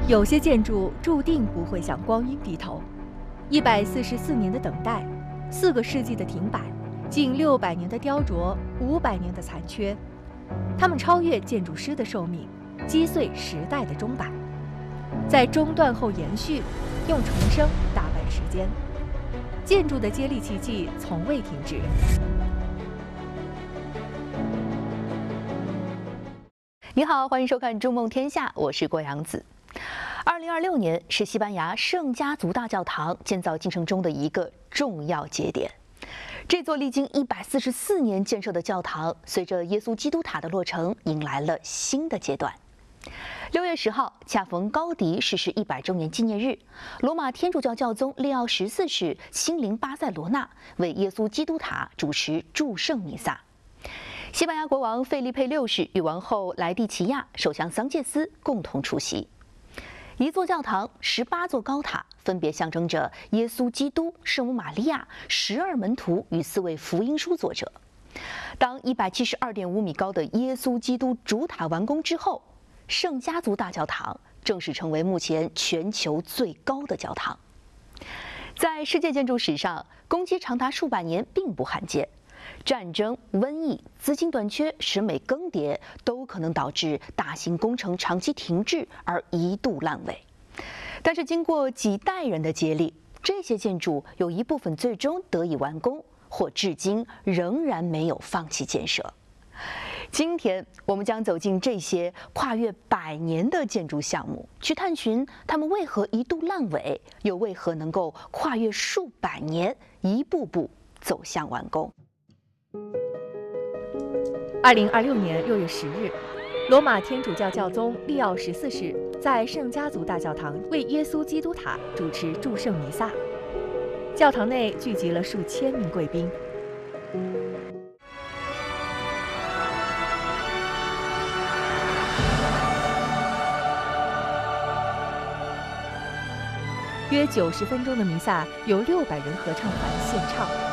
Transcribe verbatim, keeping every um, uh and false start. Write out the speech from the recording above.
有些建筑注定不会向光阴低头。一百四十四年的等待，四个世纪的停摆，近六百年的雕琢，五百年的残缺，它们超越建筑师的寿命，击碎时代的钟摆，在中断后延续，用重生打败时间。建筑的接力奇迹从未停止。 你好，欢迎收看《筑梦天下》，我是郭阳子。二零二六年是西班牙圣家族大教堂建造进程中的一个重要节点。这座历经一百四十四年建设的教堂，随着耶稣基督塔的落成，迎来了新的阶段。六月十号，恰逢高迪逝世一百周年纪念日，罗马天主教教宗利奥十四世亲临巴塞罗那，为耶稣基督塔主持祝圣弥撒。西班牙国王费利佩六世与王后莱蒂奇亚、首相桑切斯共同出席。一座教堂，十八座高塔，分别象征着耶稣基督、圣母玛利亚、十二门徒与四位福音书作者。当一百七十二点五米高的耶稣基督主塔完工之后，圣家族大教堂正式成为目前全球最高的教堂。在世界建筑史上，工期长达数百年并不罕见。战争、瘟疫、资金短缺、审美更迭都可能导致大型工程长期停滞而一度烂尾。但是经过几代人的接力，这些建筑有一部分最终得以完工，或至今仍然没有放弃建设。今天我们将走进这些跨越百年的建筑项目，去探寻它们为何一度烂尾，又为何能够跨越数百年，一步步走向完工。 二零二六年六月十日，罗马天主教教宗利奥十四世在圣家族大教堂为耶稣基督塔主持祝圣弥撒，教堂内聚集了数千名贵宾。约九十分钟的弥撒由六百人合唱团献唱。